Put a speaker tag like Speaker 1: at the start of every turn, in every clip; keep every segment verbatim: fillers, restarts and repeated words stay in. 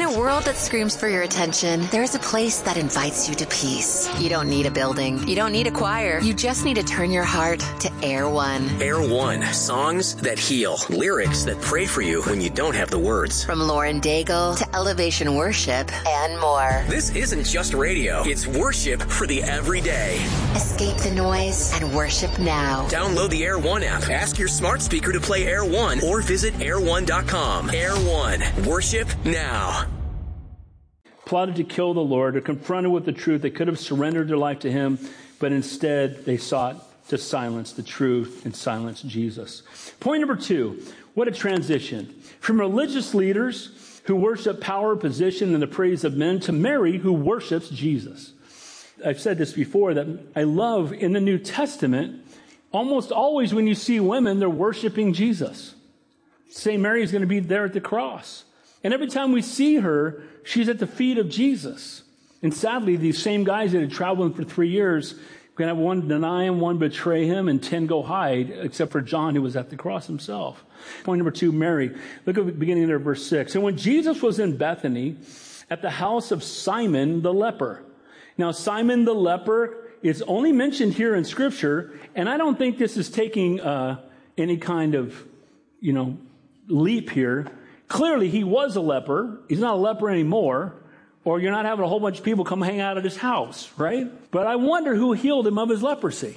Speaker 1: a world that screams for your attention, there's a place that invites you to peace. You don't need a building. You don't need a choir. You just need to turn your heart to Air One.
Speaker 2: Air One. Songs that heal. Lyrics that pray for you when you don't have the words.
Speaker 1: From Lauren Daigle to Elevation Worship and more.
Speaker 2: This isn't just radio. It's worship for the everyday.
Speaker 1: Escape the noise and worship now.
Speaker 2: Download the Air One app. Ask your smart speaker to play Air One or visit air one dot com. Air One. Worship now.
Speaker 3: Plotted to kill the Lord, or confronted with the truth. They could have surrendered their life to him, but instead they sought to silence the truth and silence Jesus. Point number two, what a transition. From religious leaders who worship power, position, and the praise of men to Mary who worships Jesus. I've said this before, that I love in the New Testament, almost always when you see women, they're worshiping Jesus. Saint Mary is going to be there at the cross. And every time we see her, she's at the feet of Jesus. And sadly, these same guys that had traveled for three years, going to have one deny him, one betray him, and ten go hide, except for John, who was at the cross himself. Point number two, Mary. Look at the beginning there, verse six. And when Jesus was in Bethany, at the house of Simon the leper. Now, Simon the leper is only mentioned here in Scripture, and I don't think this is taking uh, any kind of, you know, leap here. Clearly, he was a leper. He's not a leper anymore. Or you're not having a whole bunch of people come hang out at his house, right? But I wonder who healed him of his leprosy.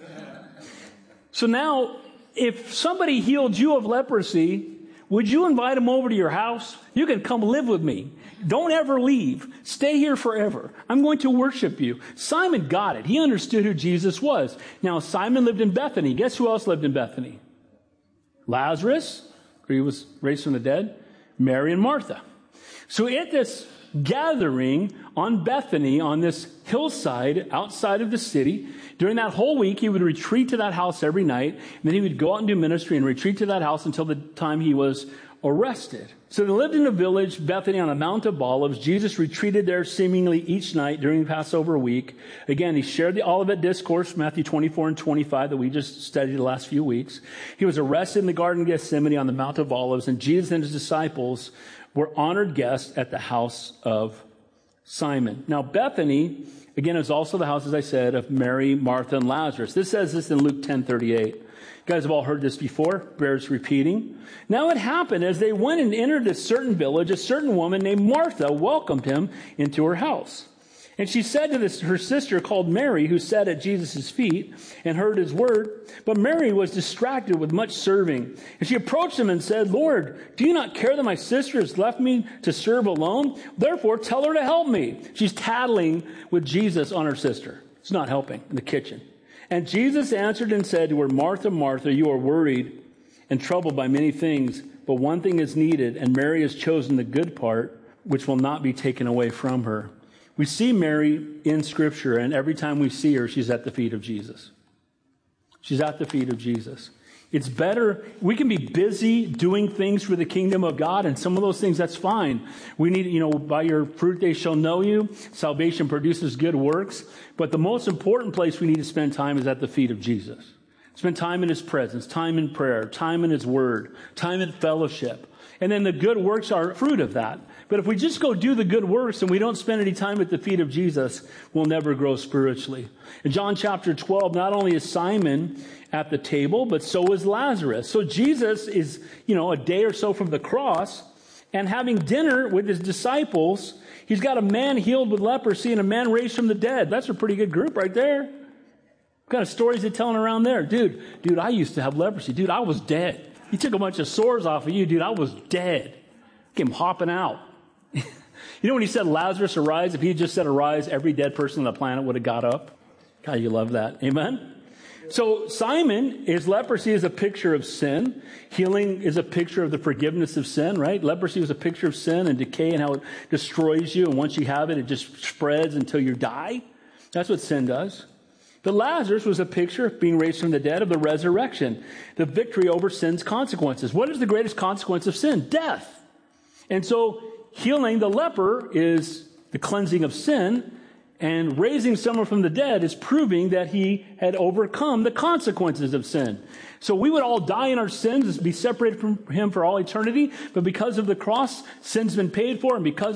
Speaker 3: So now, if somebody healed you of leprosy, would you invite him over to your house? You can come live with me. Don't ever leave. Stay here forever. I'm going to worship you. Simon got it. He understood who Jesus was. Now, Simon lived in Bethany. Guess who else lived in Bethany? Lazarus, he was raised from the dead. Mary and Martha. So at this gathering on Bethany, on this hillside outside of the city, during that whole week, he would retreat to that house every night. And then he would go out and do ministry and retreat to that house until the time he was arrested. So they lived in a village, Bethany, on the Mount of Olives. Jesus retreated there seemingly each night during the Passover week. Again, he shared the Olivet Discourse, Matthew twenty-four and twenty-five, that we just studied the last few weeks. He was arrested in the Garden of Gethsemane on the Mount of Olives, and Jesus and his disciples were honored guests at the house of Simon. Now, Bethany, again, is also the house, as I said, of Mary, Martha, and Lazarus. This says this in Luke ten thirty-eight. You guys have all heard this before. Bears repeating. Now it happened as they went and entered a certain village, a certain woman named Martha welcomed him into her house. And she said to this, her sister called Mary, who sat at Jesus' feet and heard his word. But Mary was distracted with much serving. And she approached him and said, Lord, do you not care that my sister has left me to serve alone? Therefore, tell her to help me. She's tattling with Jesus on her sister. It's not helping in the kitchen. And Jesus answered and said to her, Martha, Martha, you are worried and troubled by many things, but one thing is needed, and Mary has chosen the good part, which will not be taken away from her. We see Mary in Scripture, and every time we see her, she's at the feet of Jesus. She's at the feet of Jesus. It's better, we can be busy doing things for the kingdom of God, and some of those things, that's fine. We need, you know, by your fruit they shall know you. Salvation produces good works. But the most important place we need to spend time is at the feet of Jesus. Spend time in his presence, time in prayer, time in his word, time in fellowship. And then the good works are fruit of that. But if we just go do the good works and we don't spend any time at the feet of Jesus, we'll never grow spiritually. In John chapter twelve, not only is Simon at the table, but so is Lazarus. So Jesus is, you know, a day or so from the cross and having dinner with his disciples. He's got a man healed with leprosy and a man raised from the dead. That's a pretty good group right there. What kind of stories are they telling around there? Dude, dude, I used to have leprosy. Dude, I was dead. He took a bunch of sores off of you. Dude, I was dead. Came hopping out. You know when he said Lazarus arise, if he had just said arise, every dead person on the planet would have got up. God, you love that. Amen? So Simon, his leprosy is a picture of sin. Healing is a picture of the forgiveness of sin, right? Leprosy is a picture of sin and decay and how it destroys you. And once you have it, it just spreads until you die. That's what sin does. But Lazarus was a picture of being raised from the dead, of the resurrection, the victory over sin's consequences. What is the greatest consequence of sin? Death. And so healing the leper is the cleansing of sin, and raising someone from the dead is proving that he had overcome the consequences of sin. So we would all die in our sins, be separated from him for all eternity, but because of the cross, sin's been paid for, and because